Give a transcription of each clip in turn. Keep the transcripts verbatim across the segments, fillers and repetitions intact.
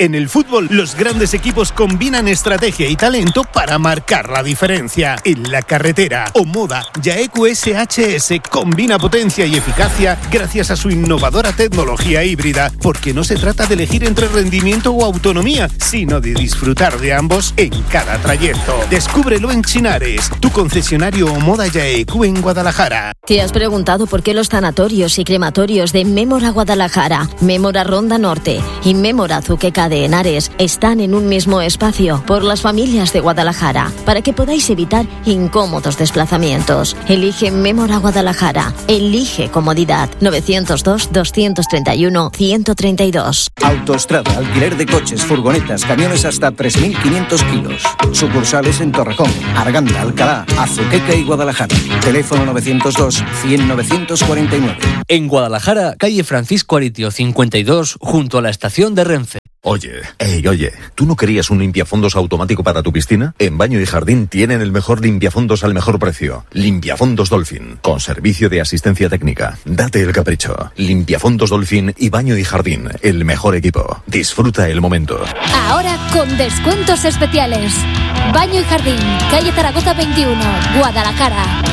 En el fútbol, los grandes equipos combinan estrategia y talento para marcar la diferencia. En la carretera, Omoda Jaeku S H S combina potencia y eficacia gracias a su innovadora tecnología híbrida, porque no se trata de elegir entre rendimiento o autonomía, sino de disfrutar de ambos en cada trayecto. Descúbrelo en Chinares, tu concesionario Omoda Jaeku en Guadalajara. ¿Te has preguntado por qué los tanatorios y crematorios de Mémora Guadalajara, Mémora Ronda Norte y Mémora Zuqueca de Henares están en un mismo espacio? Por las familias de Guadalajara, para que podáis evitar incómodos desplazamientos. Elige Mémora Guadalajara. Elige comodidad. novecientos dos, doscientos treinta y uno, ciento treinta y dos. Autostrada, alquiler de coches, furgonetas, camiones hasta tres mil quinientos kilos. Sucursales en Torrejón, Arganda, Alcalá, Azuqueca y Guadalajara. Teléfono novecientos dos, cien, novecientos cuarenta y nueve. En Guadalajara, calle Francisco Aritio cincuenta y dos, junto a la estación de Renfe. Oye, ey, oye, ¿tú no querías un limpiafondos automático para tu piscina? En Baño y Jardín tienen el mejor limpiafondos al mejor precio. Limpiafondos Dolphin, con servicio de asistencia técnica. Date el capricho. Limpiafondos Dolphin y Baño y Jardín, el mejor equipo. Disfruta el momento. Ahora con descuentos especiales. Baño y Jardín, calle Zaragoza veintiuno, Guadalajara.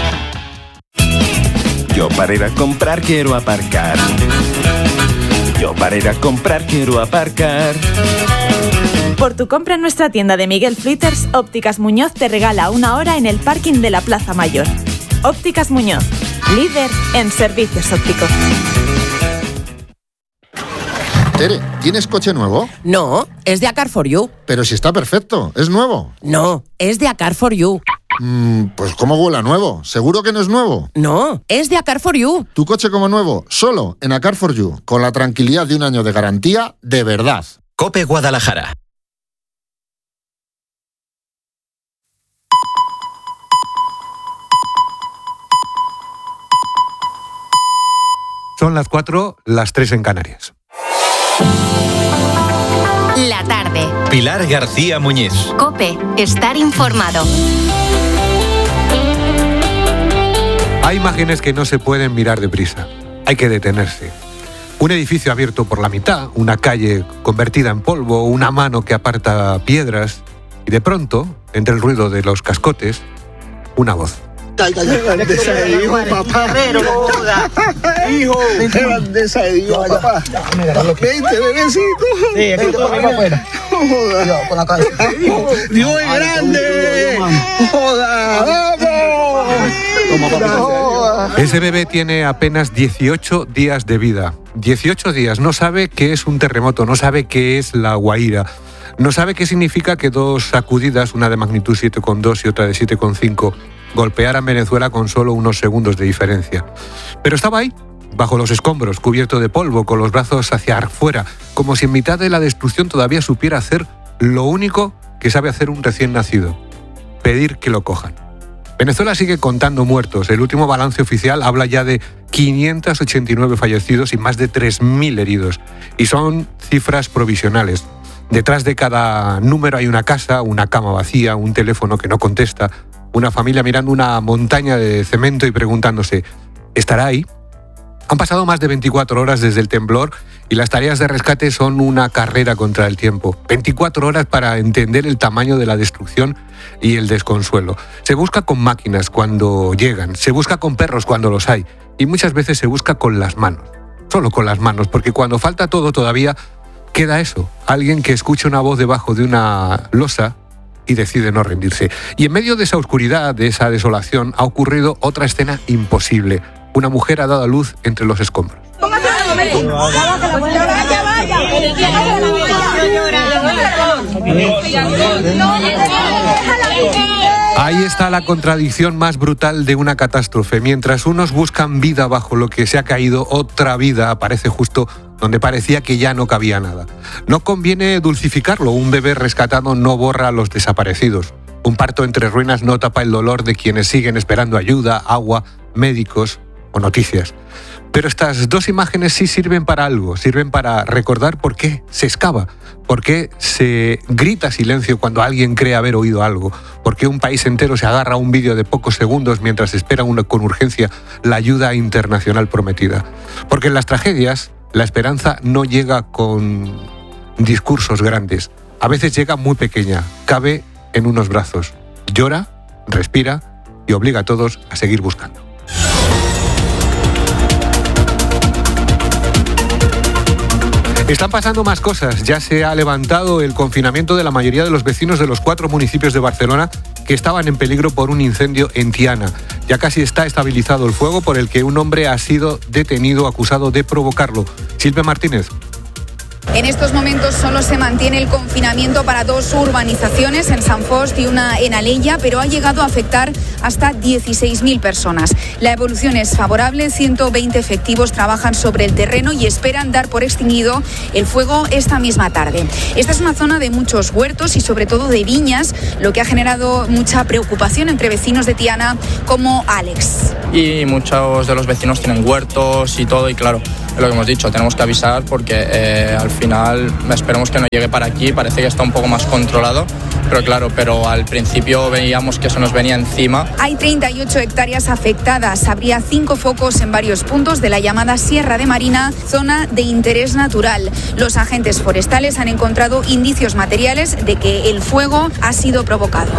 Yo para ir a comprar quiero aparcar. Yo para ir a comprar quiero aparcar. Por tu compra en nuestra tienda de Miguel Flitters, Ópticas Muñoz te regala una hora en el parking de la Plaza Mayor. Ópticas Muñoz, líder en servicios ópticos. Tere, ¿tienes coche nuevo? No, es de A Car for You. Pero si está perfecto, ¿es nuevo? No, es de A Car for You. Mm, pues ¿cómo huele a nuevo? ¿Seguro que no es nuevo? No, es de A Car for You. Tu coche como nuevo, solo en A Car for You, con la tranquilidad de un año de garantía de verdad. COPE Guadalajara. Son las cuatro, las tres en Canarias. La tarde. Pilar García Muñiz. COPE, estar informado. Hay imágenes que no se pueden mirar deprisa. Hay que detenerse. Un edificio abierto por la mitad, una calle convertida en polvo, una mano que aparta piedras y de pronto, entre el ruido de los cascotes, una voz. ¡Qué grandeza de Dios, papá! ¡Hijo! ¡Qué grandeza de Dios, papá! ¡Vente, bebecito! Sí, es que tú para afuera. ¡Joda! Con la cabeza. ¡Dios es grande! ¡Joda! ¡Vamos! Ese bebé tiene apenas dieciocho días de vida. dieciocho días. No sabe qué es un terremoto, no sabe qué es la Guaira. No sabe qué significa que dos sacudidas, una de magnitud siete coma dos y otra de siete coma cinco, golpearan Venezuela con solo unos segundos de diferencia. Pero estaba ahí, bajo los escombros, cubierto de polvo, con los brazos hacia afuera, como si en mitad de la destrucción todavía supiera hacer lo único que sabe hacer un recién nacido: pedir que lo cojan. Venezuela sigue contando muertos. El último balance oficial habla ya de quinientos ochenta y nueve fallecidos y más de tres mil heridos. Y son cifras provisionales. Detrás de cada número hay una casa, una cama vacía, un teléfono que no contesta, una familia mirando una montaña de cemento y preguntándose, ¿estará ahí? Han pasado más de veinticuatro horas desde el temblor y las tareas de rescate son una carrera contra el tiempo. veinticuatro horas para entender el tamaño de la destrucción y el desconsuelo. Se busca con máquinas cuando llegan, se busca con perros cuando los hay y muchas veces se busca con las manos. Solo con las manos, porque cuando falta todo todavía queda eso, alguien que escucha una voz debajo de una losa y decide no rendirse. Y en medio de esa oscuridad, de esa desolación, ha ocurrido otra escena imposible. Una mujer ha dado a luz entre los escombros. Ahí está la contradicción más brutal de una catástrofe. Mientras unos buscan vida bajo lo que se ha caído, otra vida aparece justo donde parecía que ya no cabía nada. No conviene dulcificarlo. Un bebé rescatado no borra a los desaparecidos. Un parto entre ruinas no tapa el dolor de quienes siguen esperando ayuda, agua, médicos o noticias. Pero estas dos imágenes sí sirven para algo, sirven para recordar por qué se excava, por qué se grita silencio cuando alguien cree haber oído algo, por qué un país entero se agarra a un vídeo de pocos segundos mientras espera una, con urgencia la ayuda internacional prometida. Porque en las tragedias la esperanza no llega con discursos grandes. A veces llega muy pequeña, cabe en unos brazos, llora, respira y obliga a todos a seguir buscando. Están pasando más cosas. Ya se ha levantado el confinamiento de la mayoría de los vecinos de los cuatro municipios de Barcelona que estaban en peligro por un incendio en Tiana. Ya casi está estabilizado el fuego por el que un hombre ha sido detenido acusado de provocarlo. Silvia Martínez. En estos momentos solo se mantiene el confinamiento para dos urbanizaciones, en Sant Fost y una en Alella, pero ha llegado a afectar hasta dieciséis mil personas. La evolución es favorable, ciento veinte efectivos trabajan sobre el terreno y esperan dar por extinguido el fuego esta misma tarde. Esta es una zona de muchos huertos y sobre todo de viñas, lo que ha generado mucha preocupación entre vecinos de Tiana como Alex. Y muchos de los vecinos tienen huertos y todo, y claro, es lo que hemos dicho, tenemos que avisar porque eh, al final esperemos que no llegue para aquí, parece que está un poco más controlado, pero claro, pero al principio veíamos que se nos venía encima. Hay treinta y ocho hectáreas afectadas, habría cinco focos en varios puntos de la llamada Sierra de Marina, zona de interés natural. Los agentes forestales han encontrado indicios materiales de que el fuego ha sido provocado.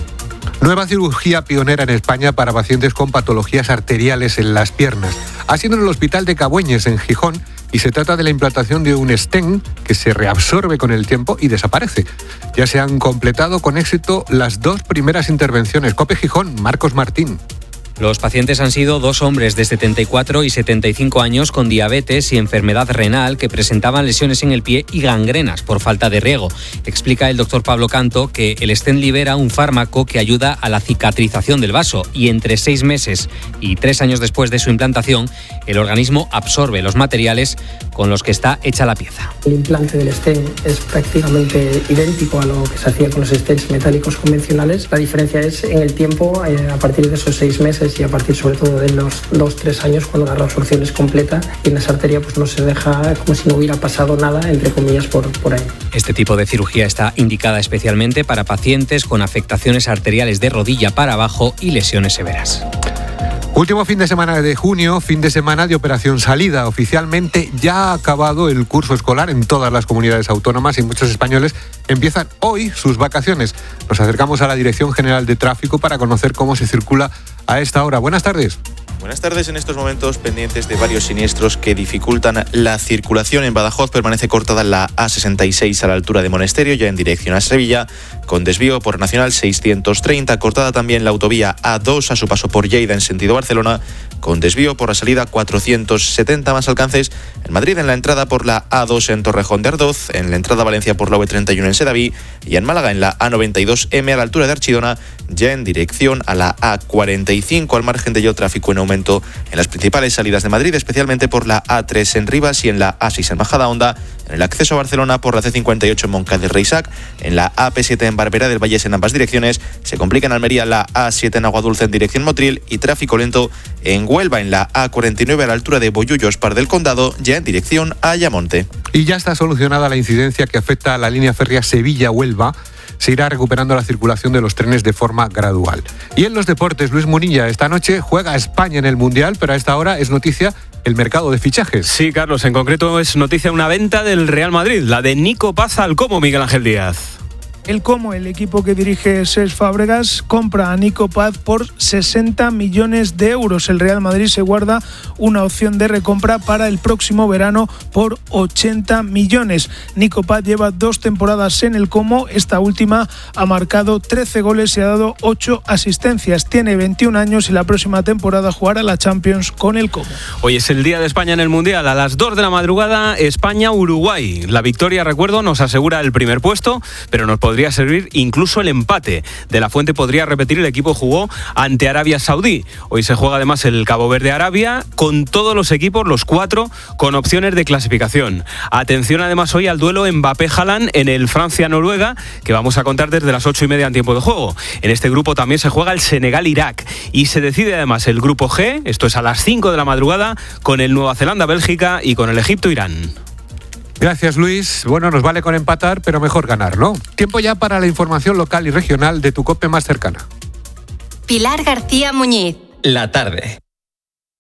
Nueva cirugía pionera en España para pacientes con patologías arteriales en las piernas. Ha sido en el Hospital de Cabueñes, en Gijón, y se trata de la implantación de un stent que se reabsorbe con el tiempo y desaparece. Ya se han completado con éxito las dos primeras intervenciones. COPE Gijón, Marcos Martín. Los pacientes han sido dos hombres de setenta y cuatro y setenta y cinco años con diabetes y enfermedad renal que presentaban lesiones en el pie y gangrenas por falta de riego. Explica el doctor Pablo Canto que el stent libera un fármaco que ayuda a la cicatrización del vaso y entre seis meses y tres años después de su implantación, el organismo absorbe los materiales con los que está hecha la pieza. El implante del stent es prácticamente idéntico a lo que se hacía con los stents metálicos convencionales. La diferencia es en el tiempo, eh, a partir de esos seis meses y a partir sobre todo de los dos tres años, cuando la reabsorción es completa y en esa arteria pues no se deja como si no hubiera pasado nada, entre comillas, por, por ahí. Este tipo de cirugía está indicada especialmente para pacientes con afectaciones arteriales de rodilla para abajo y lesiones severas. Último fin de semana de junio, fin de semana de Operación Salida. Oficialmente ya ha acabado el curso escolar en todas las comunidades autónomas y muchos españoles empiezan hoy sus vacaciones. Nos acercamos a la Dirección General de Tráfico para conocer cómo se circula a esta hora. Buenas tardes. Buenas tardes. En estos momentos pendientes de varios siniestros que dificultan la circulación. En Badajoz permanece cortada la A sesenta y seis a la altura de Monesterio, ya en dirección a Sevilla, con desvío por Nacional seiscientos treinta. Cortada también la autovía A dos a su paso por Lleida en sentido Barcelona, con desvío por la salida cuatrocientos setenta. Más alcances en Madrid en la entrada por la A dos en Torrejón de Ardoz, en la entrada a Valencia por la U treinta y uno en Sedaví y en Málaga en la A noventa y dos eme a la altura de Archidona, ya en dirección a la A cuarenta y cinco. Al margen de ello, tráfico en aumento en las principales salidas de Madrid, especialmente por la A tres en Rivas y en la A seis en Majadahonda, en el acceso a Barcelona por la C cincuenta y ocho en Moncada del Reixac, en la A P siete en Barberá del Vallés en ambas direcciones. Se complica en Almería la A siete en Aguadulce en dirección Motril y tráfico lento en Huelva en la A cuarenta y nueve a la altura de Bollullos Par del Condado, ya en dirección a Ayamonte. Y ya está solucionada la incidencia que afecta a la línea férrea Sevilla-Huelva. Se irá recuperando la circulación de los trenes de forma gradual. Y en los deportes, Luis Munilla, esta noche juega España en el Mundial, pero a esta hora es noticia el mercado de fichajes. Sí, Carlos, en concreto es noticia una venta del Real Madrid, la de Nico Paz al Como, Miguel Ángel Díaz. El Como, el equipo que dirige Cesc Fábregas, compra a Nico Paz por sesenta millones de euros. El Real Madrid se guarda una opción de recompra para el próximo verano por ochenta millones. Nico Paz lleva dos temporadas en el Como. Esta última ha marcado trece goles y ha dado ocho asistencias. Tiene veintiún años y la próxima temporada jugará la Champions con el Como. Hoy es el día de España en el Mundial. A las dos de la madrugada, España-Uruguay. La victoria, recuerdo, nos asegura el primer puesto, pero nos podría servir incluso el empate. De la Fuente podría repetir, el equipo jugó ante Arabia Saudí. Hoy se juega además el Cabo Verde-Arabia con todos los equipos, los cuatro, con opciones de clasificación. Atención además hoy al duelo Mbappé-Haaland en el Francia-Noruega, que vamos a contar desde las ocho y media en tiempo de juego. En este grupo también se juega el Senegal-Irak y se decide además el grupo G, esto es a las cinco de la madrugada, con el Nueva Zelanda-Bélgica y con el Egipto-Irán. Gracias, Luis. Bueno, nos vale con empatar, pero mejor ganar, ¿no? Tiempo ya para la información local y regional de tu COPE más cercana. Pilar García Muñiz. La tarde.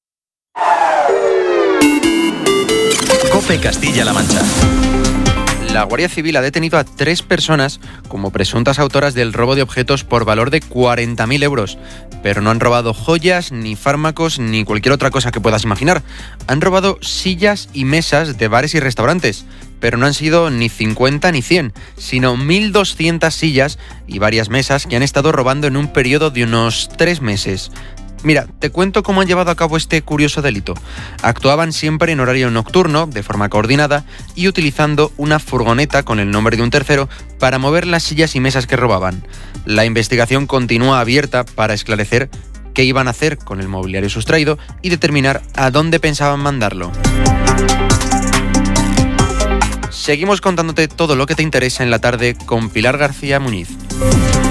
COPE Castilla-La Mancha. La Guardia Civil ha detenido a tres personas como presuntas autoras del robo de objetos por valor de cuarenta mil euros. Pero no han robado joyas, ni fármacos, ni cualquier otra cosa que puedas imaginar. Han robado sillas y mesas de bares y restaurantes. Pero no han sido ni cincuenta ni cien, sino mil doscientas sillas y varias mesas que han estado robando en un periodo de unos tres meses. Mira, te cuento cómo han llevado a cabo este curioso delito. Actuaban siempre en horario nocturno, de forma coordinada, y utilizando una furgoneta con el nombre de un tercero para mover las sillas y mesas que robaban. La investigación continúa abierta para esclarecer qué iban a hacer con el mobiliario sustraído y determinar a dónde pensaban mandarlo. Seguimos contándote todo lo que te interesa en la tarde con Pilar García Muñiz.